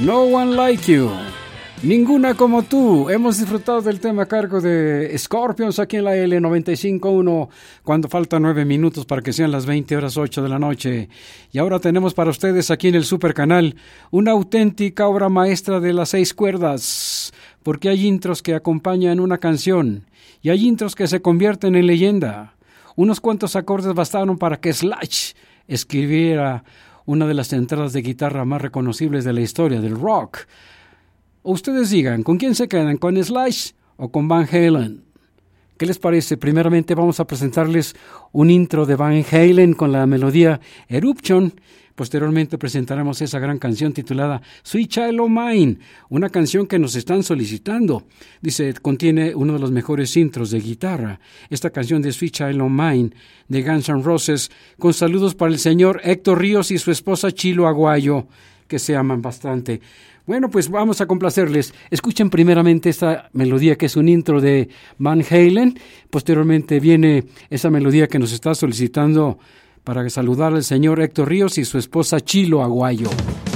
No One Like You. Ninguna como tú. Hemos disfrutado del tema a cargo de Scorpions aquí en la L95.1 cuando faltan 9 minutos para que sean las 20:08 de la noche. Y ahora tenemos para ustedes aquí en el Super Canal una auténtica obra maestra de las 6 cuerdas, porque hay intros que acompañan una canción y hay intros que se convierten en leyenda. Unos cuantos acordes bastaron para que Slash escribiera una de las entradas de guitarra más reconocibles de la historia del rock. O ustedes digan, ¿con quién se quedan? ¿Con Slash o con Van Halen? ¿Qué les parece? Primeramente vamos a presentarles un intro de Van Halen con la melodía Eruption. Posteriormente presentaremos esa gran canción titulada Sweet Child O' Mine, una canción que nos están solicitando. Dice, contiene uno de los mejores intros de guitarra. Esta canción de Sweet Child O' Mine de Guns N' Roses, con saludos para el señor Héctor Ríos y su esposa Chilo Aguayo, que se aman bastante. Bueno, pues vamos a complacerles. Escuchen primeramente esta melodía que es un intro de Van Halen. Posteriormente viene esa melodía que nos está solicitando para saludar al señor Héctor Ríos y su esposa Chilo Aguayo.